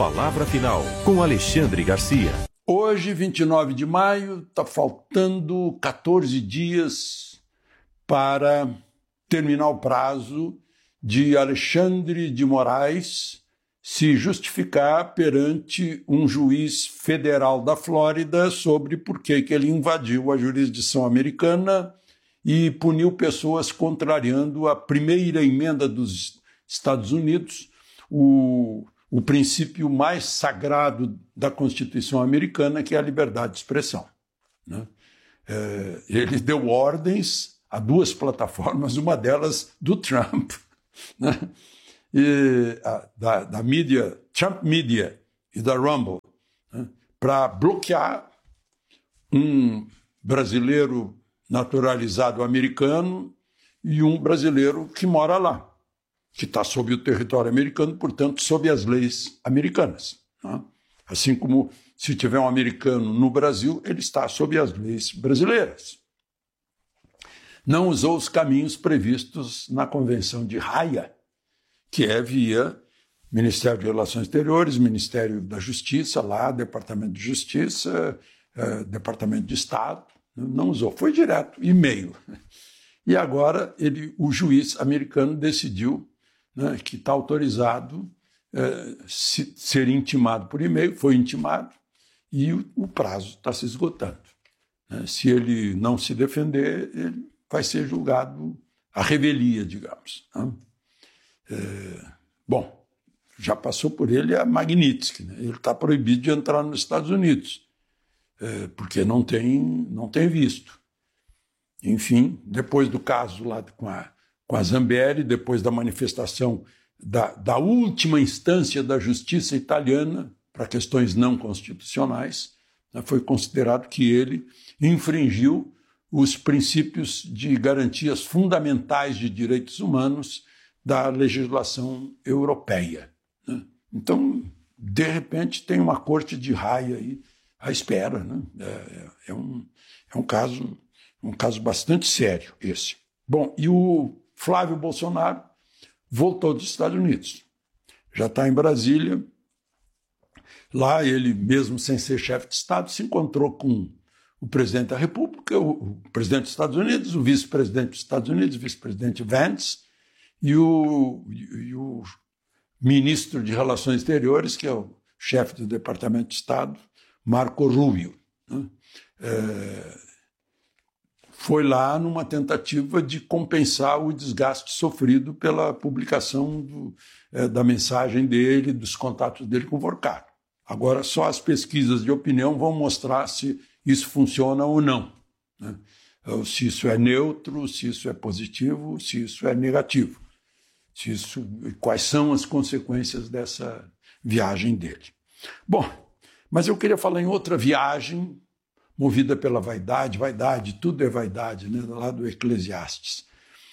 palavra final, com Alexandre Garcia. Hoje, 29 de maio, está faltando 14 dias para terminar o prazo de Alexandre de Moraes se justificar perante um juiz federal da Flórida sobre por que ele invadiu a jurisdição americana e puniu pessoas contrariando a primeira emenda dos Estados Unidos, o princípio mais sagrado da Constituição americana, que é a liberdade de expressão. Né? Ele deu ordens a duas plataformas, uma delas do Trump, né? Da mídia, Trump Media e da Rumble, né? Para bloquear um brasileiro naturalizado americano e um brasileiro que mora lá, que está sob o território americano, portanto, sob as leis americanas. Né? Assim como, se tiver um americano no Brasil, ele está sob as leis brasileiras. Não usou os caminhos previstos na Convenção de Haia, que é via Ministério de Relações Exteriores, Ministério da Justiça, lá, Departamento de Justiça, Departamento de Estado. Não usou, foi direto, e-mail. E agora o juiz americano decidiu, né, que está autorizado ser intimado por e-mail, foi intimado, e o prazo está se esgotando. Se ele não se defender, ele vai ser julgado à revelia, digamos. Né? Bom, já passou por ele a Magnitsky, né? Ele está proibido de entrar nos Estados Unidos, porque não tem visto. Enfim, depois do caso lá com a Zambelli, depois da manifestação da última instância da justiça italiana para questões não constitucionais, né, foi considerado que ele infringiu os princípios de garantias fundamentais de direitos humanos da legislação europeia. Né? Então, de repente, tem uma corte de Haia aí à espera. Né? É um caso bastante sério esse. Bom, e o Flávio Bolsonaro voltou dos Estados Unidos. Já está em Brasília. Lá ele, mesmo sem ser chefe de Estado, se encontrou com o presidente da República, o presidente dos Estados Unidos, o vice-presidente dos Estados Unidos, o vice-presidente Vance, e o ministro de Relações Exteriores, que é o chefe do Departamento de Estado, Marco Rubio. Né? Foi lá numa tentativa de compensar o desgaste sofrido pela publicação da mensagem dele, dos contatos dele com o Vorcado. Agora, só as pesquisas de opinião vão mostrar se isso funciona ou não. Né? Se isso é neutro, se isso é positivo, se isso é negativo. Quais são as consequências dessa viagem dele. Bom, mas eu queria falar em outra viagem movida pela vaidade, tudo é vaidade, né? Lá do Eclesiastes.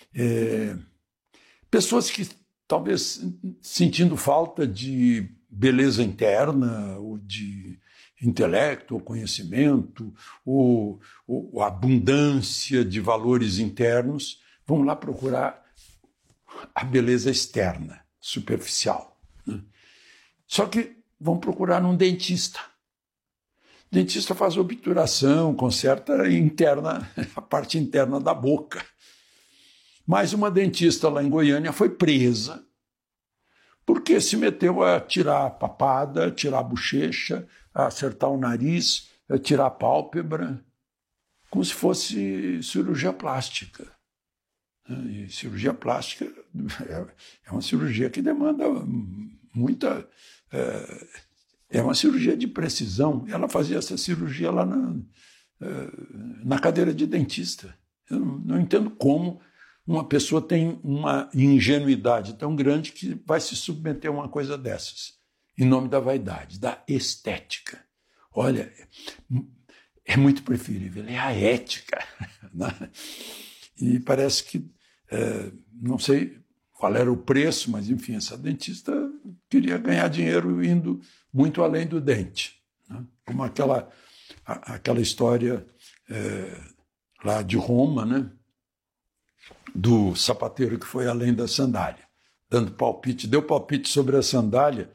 Pessoas que talvez sentindo falta de beleza interna, ou de intelecto, ou conhecimento, ou abundância de valores internos, vão lá procurar a beleza externa, superficial. Né? Só que vão procurar um dentista. O dentista faz obturação, conserta a parte interna da boca. Mas uma dentista lá em Goiânia foi presa porque se meteu a tirar a papada, tirar a bochecha, a acertar o nariz, a tirar a pálpebra, como se fosse cirurgia plástica. E cirurgia plástica é uma cirurgia que demanda muita... É uma cirurgia de precisão. Ela fazia essa cirurgia lá na cadeira de dentista. Eu não entendo como uma pessoa tem uma ingenuidade tão grande que vai se submeter a uma coisa dessas, em nome da vaidade, da estética. Olha, é muito preferível, é a ética. Né? E parece que, não sei qual era o preço, mas, enfim, essa dentista queria ganhar dinheiro indo muito além do dente. Né? Como aquela história lá de Roma, né? Do sapateiro que foi além da sandália, deu palpite sobre a sandália,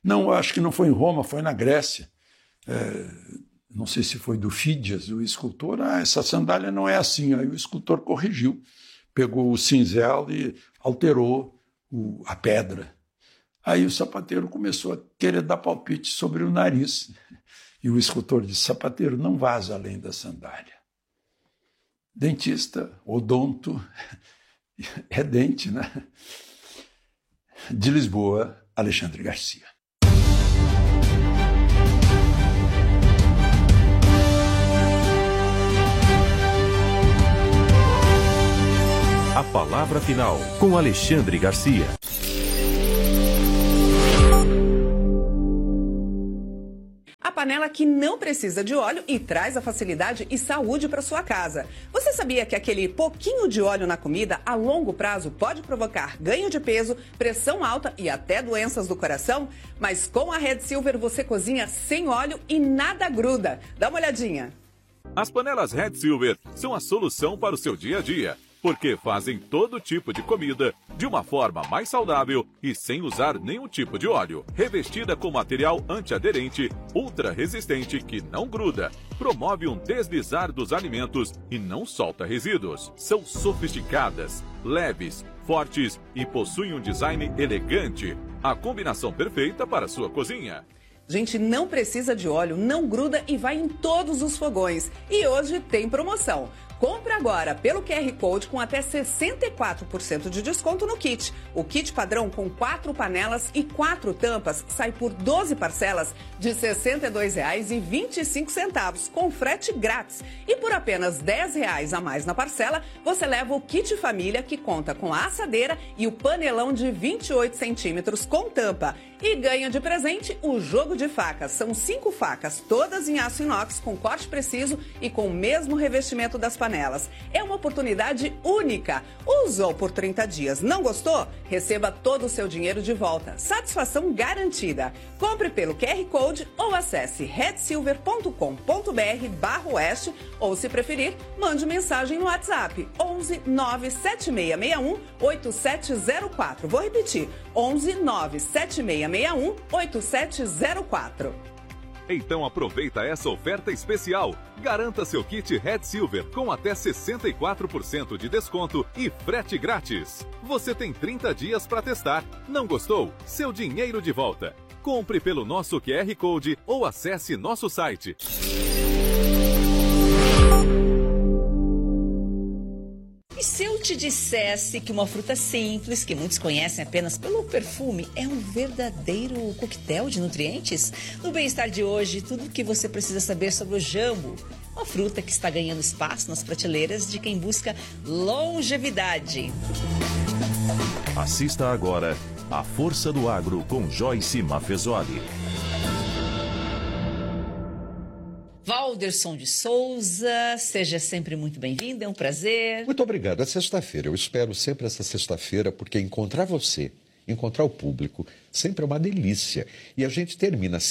Não, acho que não foi em Roma, foi na Grécia. Não sei se foi do Fídias, o escultor. Essa sandália não é assim. Aí o escultor corrigiu, pegou o cinzel e alterou a pedra. Aí o sapateiro começou a querer dar palpite sobre o nariz. E o escultor disse: sapateiro, não vaza além da sandália. Dentista, odonto, é dente, né? De Lisboa, Alexandre Garcia. A palavra final, com Alexandre Garcia. A panela que não precisa de óleo e traz a facilidade e saúde para sua casa. Você sabia que aquele pouquinho de óleo na comida, a longo prazo, pode provocar ganho de peso, pressão alta e até doenças do coração? Mas com a Red Silver você cozinha sem óleo e nada gruda. Dá uma olhadinha. As panelas Red Silver são a solução para o seu dia a dia, porque fazem todo tipo de comida de uma forma mais saudável e sem usar nenhum tipo de óleo. Revestida com material antiaderente, ultra resistente que não gruda, promove um deslizar dos alimentos e não solta resíduos. São sofisticadas, leves, fortes e possuem um design elegante. A combinação perfeita para a sua cozinha. Gente, não precisa de óleo, não gruda e vai em todos os fogões. E hoje tem promoção. Compre agora pelo QR Code com até 64% de desconto no kit. O kit padrão com 4 panelas e 4 tampas sai por 12 parcelas de R$ 62,25 com frete grátis. E por apenas R$ 10 a mais na parcela, você leva o kit família que conta com a assadeira e o panelão de 28 centímetros com tampa. E ganha de presente o jogo de facas. São 5 facas, todas em aço inox com corte preciso e com o mesmo revestimento das panelas. É uma oportunidade única. Usou por 30 dias, não gostou? Receba todo o seu dinheiro de volta. Satisfação garantida. Compre pelo QR Code ou acesse redsilver.com.br/oeste ou, se preferir, mande mensagem no WhatsApp 11 97661 8704. Vou repetir, 11 97661 8704. Então aproveita essa oferta especial. Garanta seu kit Red Silver com até 64% de desconto e frete grátis. Você tem 30 dias para testar. Não gostou? Seu dinheiro de volta. Compre pelo nosso QR Code ou acesse nosso site. E se eu te dissesse que uma fruta simples, que muitos conhecem apenas pelo perfume, é um verdadeiro coquetel de nutrientes? No Bem-Estar de hoje, tudo o que você precisa saber sobre o jambo. Uma fruta que está ganhando espaço nas prateleiras de quem busca longevidade. Assista agora A Força do Agro com Joyce Maffezoli. Valderson de Souza, seja sempre muito bem-vindo, é um prazer. Muito obrigado. É sexta-feira. Eu espero sempre essa sexta-feira, porque encontrar você, encontrar o público, sempre é uma delícia. E a gente termina a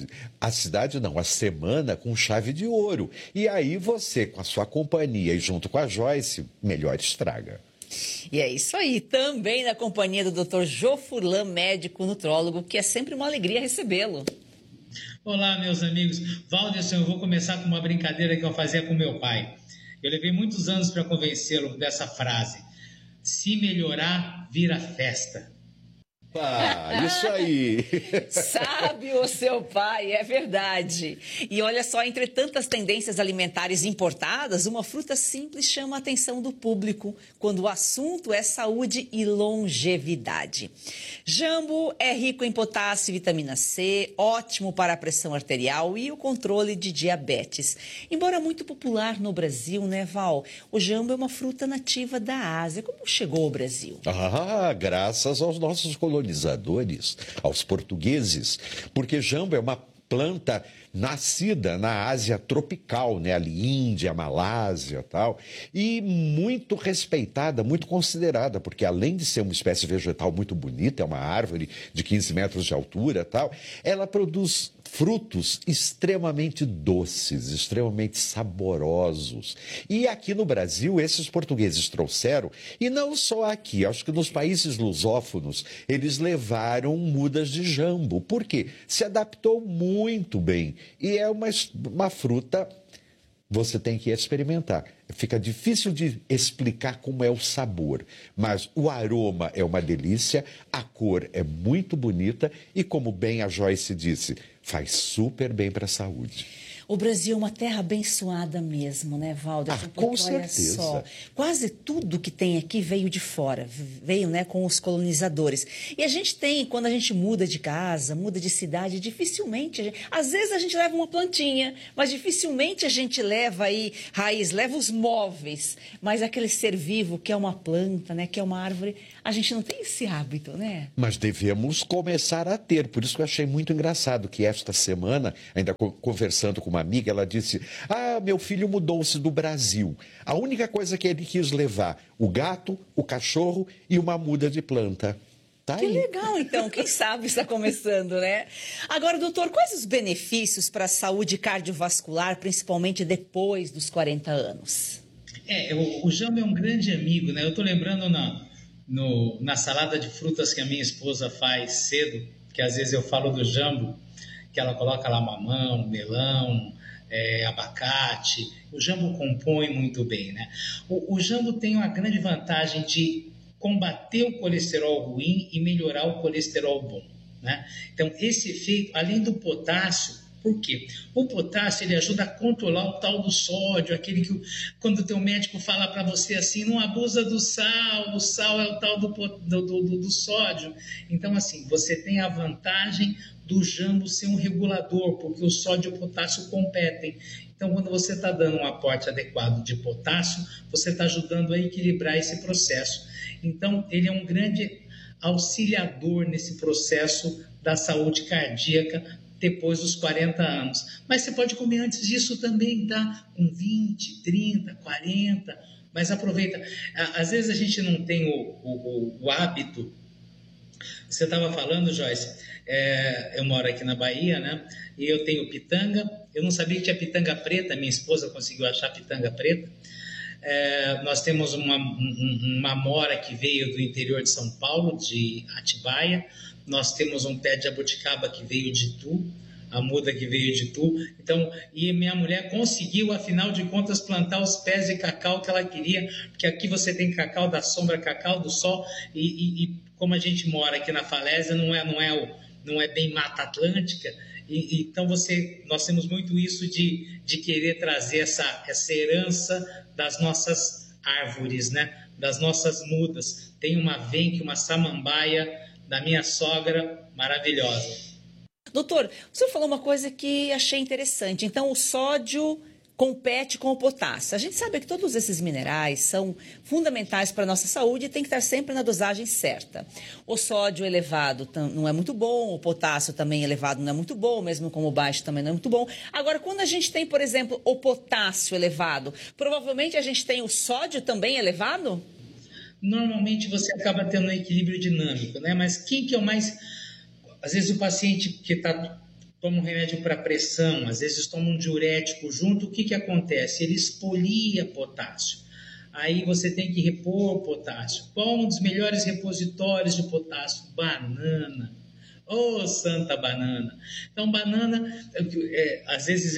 semana com chave de ouro. E aí você, com a sua companhia e junto com a Joyce, melhor estraga. E é isso aí, também na companhia do Dr. Jô Furlan, médico nutrólogo, que é sempre uma alegria recebê-lo. Olá, meus amigos. Valderson, eu vou começar com uma brincadeira que eu fazia com meu pai. Eu levei muitos anos para convencê-lo dessa frase. Se melhorar, vira festa. Ah, isso aí! Sabe o seu pai, é verdade. E olha só, entre tantas tendências alimentares importadas, uma fruta simples chama a atenção do público quando o assunto é saúde e longevidade. Jambo é rico em potássio e vitamina C, ótimo para a pressão arterial e o controle de diabetes. Embora muito popular no Brasil, né, Val? O jambo é uma fruta nativa da Ásia. Como chegou ao Brasil? Graças aos nossos colonizadores, aos portugueses, porque jambo é uma planta nascida na Ásia tropical, né? Ali Índia, Malásia, tal, e muito respeitada, muito considerada, porque além de ser uma espécie vegetal muito bonita, é uma árvore de 15 metros de altura, tal, ela produz frutos extremamente doces, extremamente saborosos. E aqui no Brasil, esses portugueses trouxeram, e não só aqui, acho que nos países lusófonos, eles levaram mudas de jambo. Por quê? Se adaptou muito bem. E é uma fruta, você tem que experimentar. Fica difícil de explicar como é o sabor, mas o aroma é uma delícia, a cor é muito bonita e, como bem a Joyce disse, faz super bem para a saúde. O Brasil é uma terra abençoada mesmo, né, Valder? Com certeza. Só, quase tudo que tem aqui veio de fora, veio, né, com os colonizadores. E a gente tem, quando a gente muda de casa, muda de cidade, dificilmente, às vezes a gente leva uma plantinha, mas dificilmente a gente leva aí raiz, leva os móveis. Mas aquele ser vivo que é uma planta, né, que é uma árvore, a gente não tem esse hábito, né? Mas devemos começar a ter. Por isso que eu achei muito engraçado que esta semana, ainda conversando com uma amiga, ela disse: meu filho mudou-se do Brasil. A única coisa que ele quis levar, o gato, o cachorro e uma muda de planta. Tá que aí. Legal, então. Quem sabe está começando, né? Agora, doutor, quais os benefícios para a saúde cardiovascular, principalmente depois dos 40 anos? O jambo é um grande amigo, né? Eu estou lembrando na salada de frutas que a minha esposa faz cedo, que às vezes eu falo do jambo, que ela coloca lá mamão, melão, abacate. O jambo compõe muito bem, né? O jambo tem uma grande vantagem de combater o colesterol ruim e melhorar o colesterol bom, né? Então, esse efeito, além do potássio, por quê? O potássio, ele ajuda a controlar o tal do sódio, aquele que quando o teu médico fala para você assim, não abusa do sal, o sal é o tal do sódio. Então, assim, você tem a vantagem do jambo ser um regulador, porque o sódio e o potássio competem. Então, quando você está dando um aporte adequado de potássio, você está ajudando a equilibrar esse processo. Então, ele é um grande auxiliador nesse processo da saúde cardíaca depois dos 40 anos. Mas você pode comer antes disso também, tá? Com 20, 30, 40, mas aproveita. Às vezes a gente não tem o hábito. Você estava falando, Joyce, eu moro aqui na Bahia, né? E eu tenho pitanga. Eu não sabia que tinha pitanga preta, minha esposa conseguiu achar pitanga preta. Nós temos uma amora que veio do interior de São Paulo, de Atibaia. Nós temos um pé de jabuticaba que veio de Itu, a muda que veio de Itu. Então, e minha mulher conseguiu, afinal de contas, plantar os pés de cacau que ela queria, porque aqui você tem cacau da sombra, cacau do sol, e como a gente mora aqui na falésia, não é bem Mata Atlântica, então nós temos muito isso de querer trazer essa herança das nossas árvores, né? Das nossas mudas. Tem uma venque, uma samambaia da minha sogra, maravilhosa. Doutor, o senhor falou uma coisa que achei interessante. Então, o sódio compete com o potássio. A gente sabe que todos esses minerais são fundamentais para a nossa saúde e tem que estar sempre na dosagem certa. O sódio elevado não é muito bom, o potássio também elevado não é muito bom, mesmo como baixo também não é muito bom. Agora, quando a gente tem, por exemplo, o potássio elevado, provavelmente a gente tem o sódio também elevado? Normalmente você acaba tendo um equilíbrio dinâmico, né? Mas quem que é o mais... Às vezes o paciente que toma um remédio para pressão, às vezes toma um diurético junto, o que acontece? Ele expolia potássio. Aí você tem que repor o potássio. Qual um dos melhores repositórios de potássio? Banana. Ô, santa banana! Então, banana, às vezes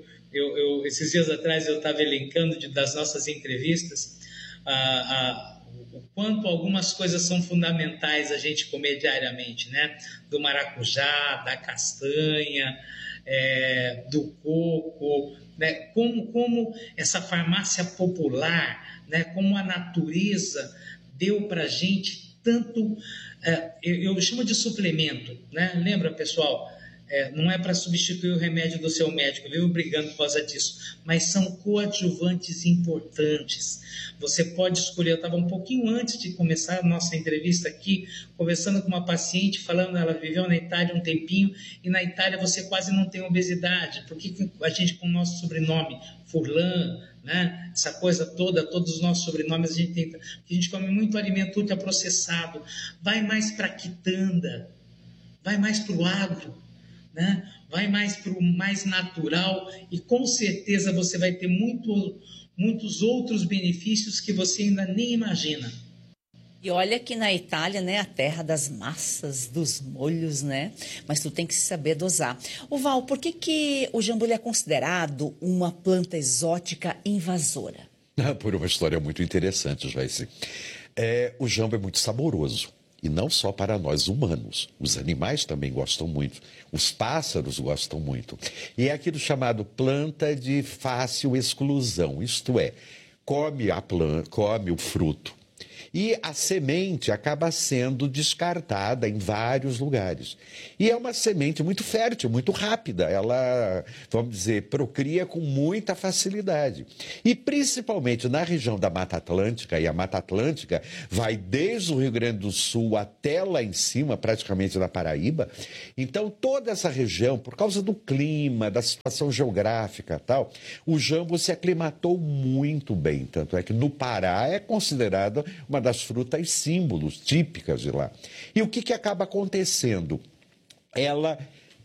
esses dias atrás eu estava elencando das nossas entrevistas, o quanto algumas coisas são fundamentais a gente comer diariamente, né? Do maracujá, da castanha, do coco, né? Como essa farmácia popular, né? Como a natureza deu para a gente tanto, eu chamo de suplemento, né? Lembra, pessoal? não é para substituir o remédio do seu médico, viu, brigando por causa disso, mas são coadjuvantes importantes. Você pode escolher, eu estava um pouquinho antes de começar a nossa entrevista aqui, conversando com uma paciente, falando, ela viveu na Itália um tempinho, e na Itália você quase não tem obesidade, porque a gente com o nosso sobrenome, Furlan, né? Essa coisa toda, todos os nossos sobrenomes, a gente come muito alimento ultraprocessado, vai mais para a quitanda, vai mais para o agro, né? Vai mais para o mais natural e com certeza você vai ter muitos outros benefícios que você ainda nem imagina. E olha que na Itália, né, a terra das massas, dos molhos, né? Mas tu tem que saber dosar. Ô Val, por que o jambu é considerado uma planta exótica invasora? Por uma história muito interessante, Joyce. O jambu é muito saboroso. E não só para nós humanos. Os animais também gostam muito. Os pássaros gostam muito. E é aquilo chamado planta de fácil exclusão. Isto é, come a planta, come o fruto. E a semente acaba sendo descartada em vários lugares. E é uma semente muito fértil, muito rápida. Ela, vamos dizer, procria com muita facilidade. E principalmente na região da Mata Atlântica, e a Mata Atlântica vai desde o Rio Grande do Sul até lá em cima, praticamente na Paraíba. Então, toda essa região, por causa do clima, da situação geográfica e tal, o jambu se aclimatou muito bem. Tanto é que no Pará é considerado uma das frutas símbolos típicas de lá. E o que acaba acontecendo? Ela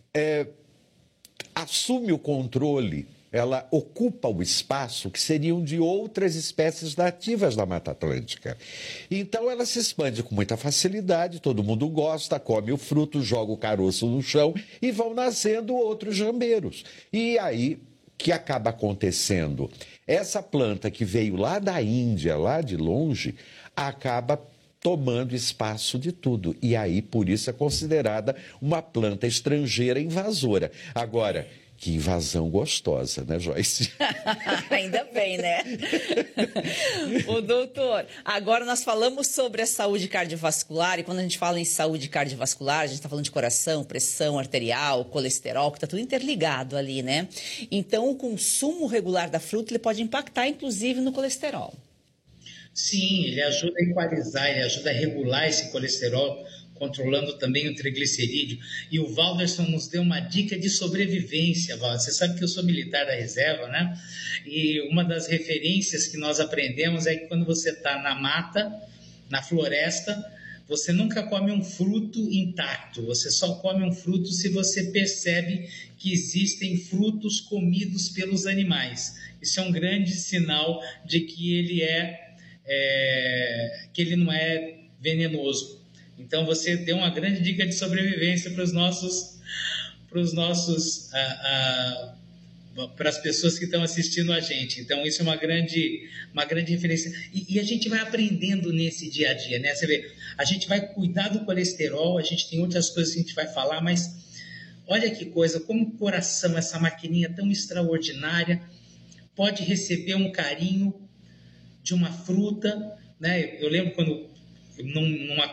assume o controle, ela ocupa o espaço que seriam de outras espécies nativas da Mata Atlântica. Então ela se expande com muita facilidade, todo mundo gosta, come o fruto, joga o caroço no chão e vão nascendo outros jambeiros. E aí, o que acaba acontecendo? Essa planta que veio lá da Índia, lá de longe, acaba tomando espaço de tudo. E aí, por isso, é considerada uma planta estrangeira invasora. Agora, que invasão gostosa, né, Joyce? Ainda bem, né? Ô, doutor, agora nós falamos sobre a saúde cardiovascular, e quando a gente fala em saúde cardiovascular, a gente está falando de coração, pressão arterial, colesterol, que está tudo interligado ali, né? Então, o consumo regular da fruta ele pode impactar, inclusive, no colesterol. Sim, ele ajuda a equalizar, ele ajuda a regular esse colesterol, controlando também o triglicerídeo. E o Valderson nos deu uma dica de sobrevivência, Val. Você sabe que eu sou militar da reserva, né? E uma das referências que nós aprendemos é que quando você está na mata, na floresta, você nunca come um fruto intacto. Você só come um fruto se você percebe que existem frutos comidos pelos animais. Isso é um grande sinal de que ele não é venenoso. Então você deu uma grande dica de sobrevivência para as pessoas que estão assistindo a gente. Então isso é uma grande referência. E a gente vai aprendendo nesse dia a dia, né? Você vê, a gente vai cuidar do colesterol, a gente tem outras coisas que a gente vai falar, mas olha que coisa, como o coração, essa maquininha tão extraordinária, pode receber um carinho de uma fruta, né? Eu lembro quando numa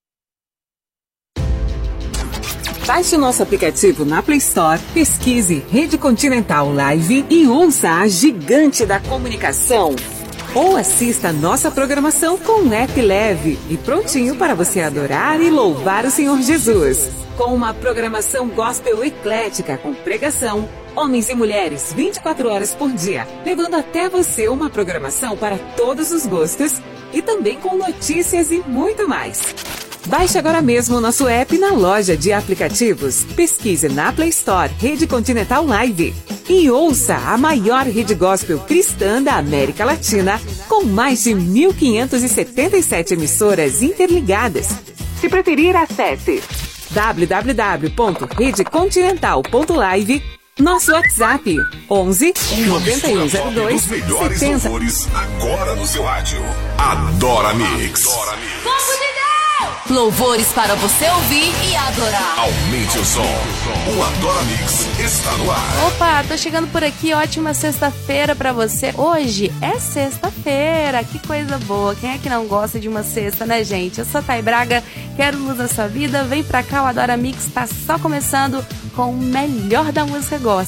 Baixe o nosso aplicativo na Play Store, pesquise Rede Continental Live e ouça a gigante da comunicação. Ou assista a nossa programação com um app leve e prontinho para você adorar e louvar o Senhor Jesus. Com uma programação gospel eclética com pregação, homens e mulheres 24 horas por dia, levando até você uma programação para todos os gostos e também com notícias e muito mais. Baixe agora mesmo o nosso app na loja de aplicativos. Pesquise na Play Store Rede Continental Live e ouça a maior rede gospel cristã da América Latina, com mais de 1.577 emissoras interligadas. Se preferir, acesse www.redecontinental.live. Nosso WhatsApp 11 9102 70. Agora no seu rádio. Adora Mix. Louvores para você ouvir e adorar. Aumente o som. O Adora Mix está no ar. Opa, tô chegando por aqui. Ótima sexta-feira pra você. Hoje é sexta-feira. Que coisa boa. Quem é que não gosta de uma sexta, né, gente? Eu sou a Thay Braga. Quero luz na sua vida. Vem pra cá. O Adora Mix tá só começando. com o melhor da música gospel.